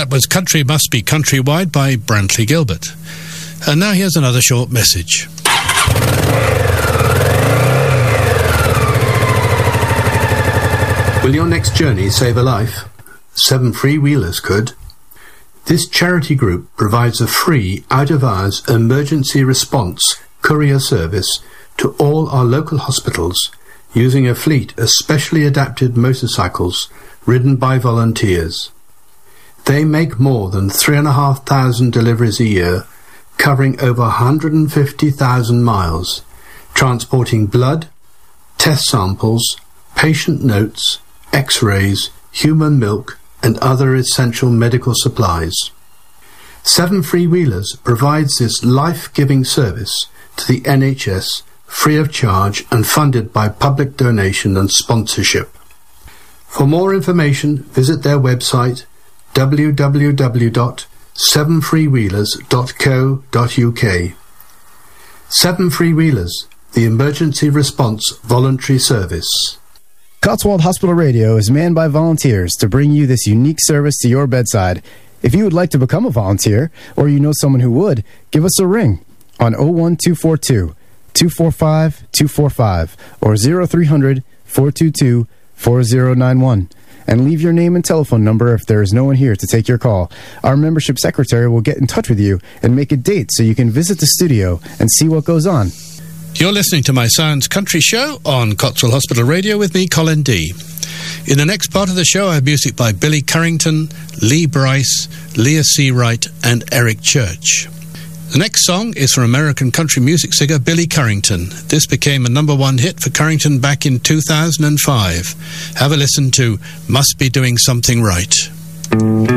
That was Country Must Be Countrywide by Brantley Gilbert. And now here's another short message. Will your next journey save a life? 7 Freewheelers could. This charity group provides a free, out-of-hours emergency response courier service to all our local hospitals using a fleet of specially adapted motorcycles ridden by volunteers. They make more than 3,500 deliveries a year, covering over 150,000 miles, transporting blood, test samples, patient notes, X-rays, human milk, and other essential medical supplies. 7 Freewheelers provides this life-giving service to the NHS free of charge and funded by public donation and sponsorship. For more information, visit their website www.7freewheelers.co.uk. 7 Freewheelers, the emergency response voluntary service. Cotswold Hospital Radio is manned by volunteers to bring you this unique service to your bedside. If you would like to become a volunteer, or you know someone who would, give us a ring on 01242 245 245 or 0300 422 4091. And leave your name and telephone number if there is no one here to take your call. Our membership secretary will get in touch with you and make a date so you can visit the studio and see what goes on. You're listening to my Sounds Country show on Cotswold Hospital Radio with me, Colin D. In the next part of the show, I have music by Billy Currington, Lee Brice, Leah Seawright, and Eric Church. The next song is from American country music singer Billy Currington. This became a #1 hit for Currington back in 2005. Have a listen to Must Be Doing Something Right.